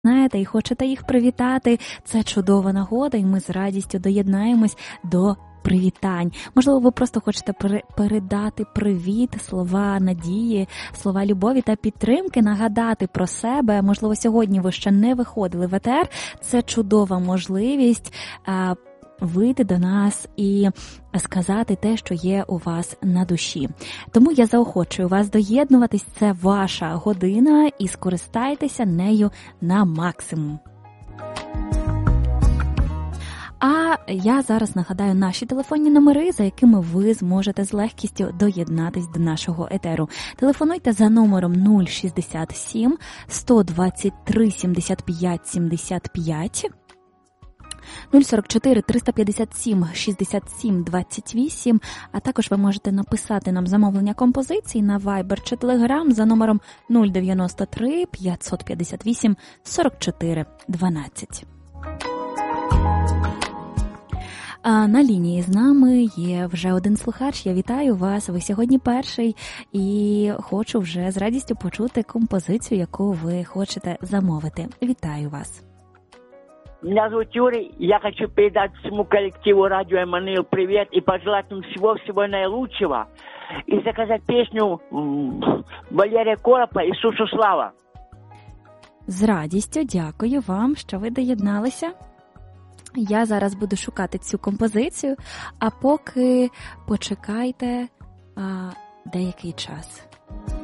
знаєте і хочете їх привітати, це чудова нагода, і ми з радістю доєднаємось до привітань. Можливо, ви просто хочете передати привіт, слова надії, слова любові та підтримки, нагадати про себе. Можливо, сьогодні ви ще не виходили в етер. Це чудова можливість вийти до нас і сказати те, що є у вас на душі. Тому я заохочую вас доєднуватись, це ваша година, і скористайтеся нею на максимум. А я зараз нагадаю наші телефонні номери, за якими ви зможете з легкістю доєднатись до нашого етеру. Телефонуйте за номером 067 123 75 75, 044 357 67 28, а також ви можете написати нам замовлення композицій на Viber чи Telegram за номером 093 558 44 12. А на лінії з нами є вже один слухач. Я вітаю вас. Ви сьогодні перший і хочу вже з радістю почути композицію, яку ви хочете замовити. Вітаю вас. Меня зовут Юрий. Я хочу передать всему коллективу радио Эммануил привет и пожелать им всего-всего наилучшего. И заказать песню Валерия Коропа «Ісусу слава». З радістю дякую вам, що ви доєдналися. Я зараз буду шукати цю композицію, а поки почекайте деякий час.